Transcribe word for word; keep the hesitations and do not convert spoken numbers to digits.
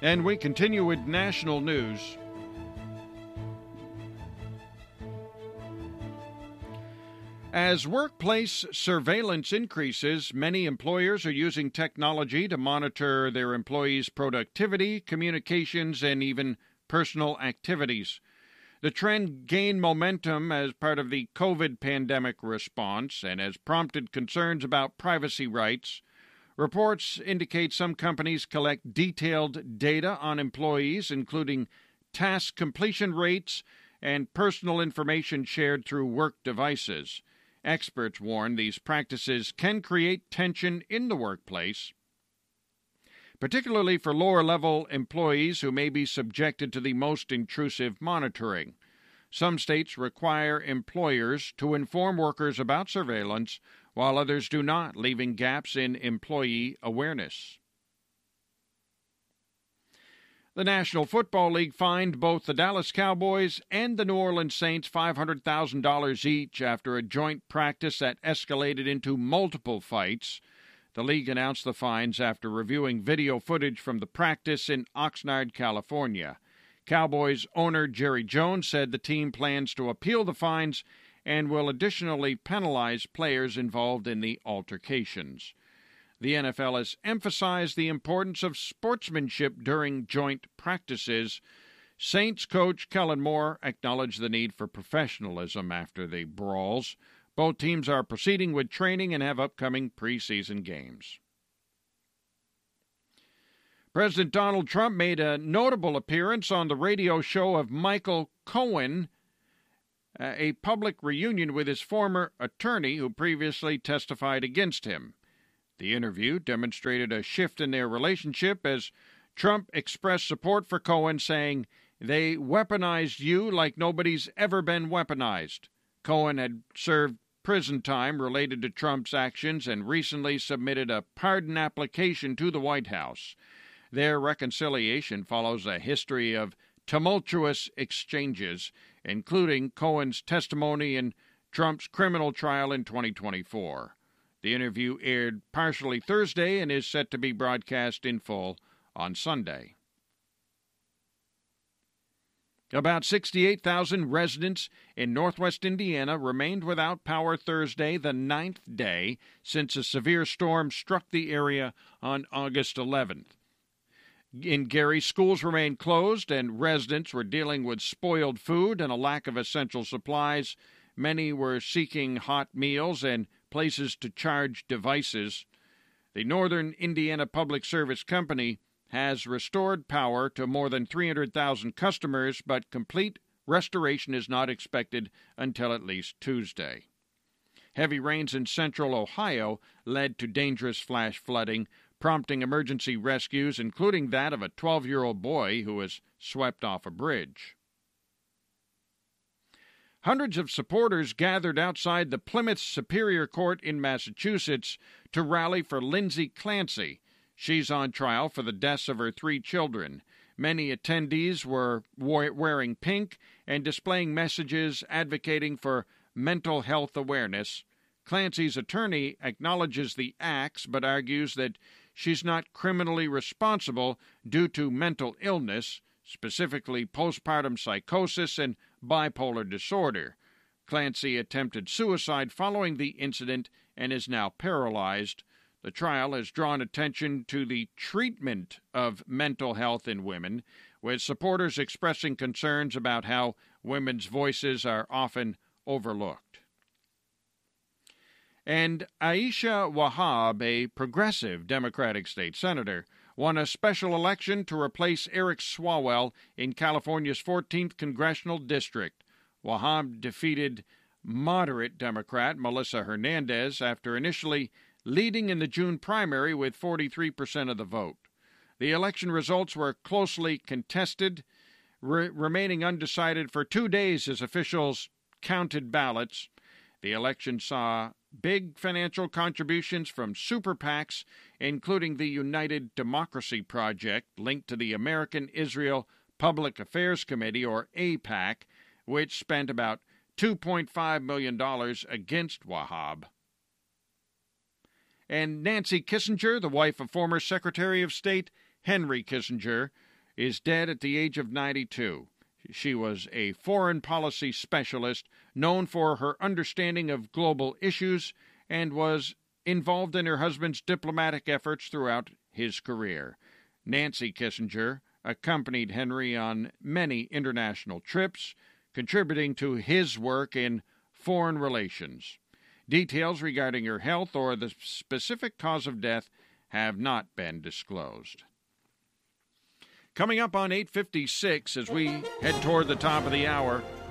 And we continue with national news. As workplace surveillance increases, many employers are using technology to monitor their employees' productivity, communications, and even personal activities. The trend gained momentum as part of the COVID pandemic response and has prompted concerns about privacy rights. Reports indicate some companies collect detailed data on employees, including task completion rates and personal information shared through work devices. Experts warn these practices can create tension in the workplace, particularly for lower-level employees who may be subjected to the most intrusive monitoring. Some states require employers to inform workers about surveillance, while others do not, leaving gaps in employee awareness. The National Football League fined both the Dallas Cowboys and the New Orleans Saints five hundred thousand dollars each after a joint practice that escalated into multiple fights. The league announced the fines after reviewing video footage from the practice in Oxnard, California. Cowboys owner Jerry Jones said the team plans to appeal the fines and will additionally penalize players involved in the altercations. The N F L has emphasized the importance of sportsmanship during joint practices. Saints coach Kellen Moore acknowledged the need for professionalism after the brawls. Both teams are proceeding with training and have upcoming preseason games. President Donald Trump made a notable appearance on the radio show of Michael Cohen, a public reunion with his former attorney who previously testified against him. The interview demonstrated a shift in their relationship as Trump expressed support for Cohen, saying, "They weaponized you like nobody's ever been weaponized." Cohen had served prison time related to Trump's actions and recently submitted a pardon application to the White House. Their reconciliation follows a history of tumultuous exchanges, including Cohen's testimony in Trump's criminal trial in twenty twenty-four. The interview aired partially Thursday and is set to be broadcast in full on Sunday. About sixty-eight thousand residents in northwest Indiana remained without power Thursday, the ninth day since a severe storm struck the area on August eleventh. In Gary, schools remained closed and residents were dealing with spoiled food and a lack of essential supplies. Many were seeking hot meals and places to charge devices. The Northern Indiana Public Service Company has restored power to more than three hundred thousand customers, but complete restoration is not expected until at least Tuesday. Heavy rains in central Ohio led to dangerous flash flooding, prompting emergency rescues, including that of a twelve-year-old boy who was swept off a bridge. Hundreds of supporters gathered outside the Plymouth Superior Court in Massachusetts to rally for Lindsay Clancy. She's on trial for the deaths of her three children. Many attendees were wearing pink and displaying messages advocating for mental health awareness. Clancy's attorney acknowledges the acts but argues that she's not criminally responsible due to mental illness, specifically postpartum psychosis and bipolar disorder. Clancy attempted suicide following the incident and is now paralyzed. The trial has drawn attention to the treatment of mental health in women, with supporters expressing concerns about how women's voices are often overlooked. And Aisha Wahab, a progressive Democratic state senator, won a special election to replace Eric Swalwell in California's fourteenth Congressional District. Wahab defeated moderate Democrat Melissa Hernandez after initially leading in the June primary with forty-three percent of the vote. The election results were closely contested, re- remaining undecided for two days as officials counted ballots. The election saw big financial contributions from super PACs, including the United Democracy Project, linked to the American Israel Public Affairs Committee, or AIPAC, which spent about two point five million dollars against Wahab. And Nancy Kissinger, the wife of former Secretary of State Henry Kissinger, is dead at the age of ninety-two. She was a foreign policy specialist known for her understanding of global issues and was involved in her husband's diplomatic efforts throughout his career. Nancy Kissinger accompanied Henry on many international trips, contributing to his work in foreign relations. Details regarding her health or the specific cause of death have not been disclosed. Coming up on eight fifty-six as we head toward the top of the hour,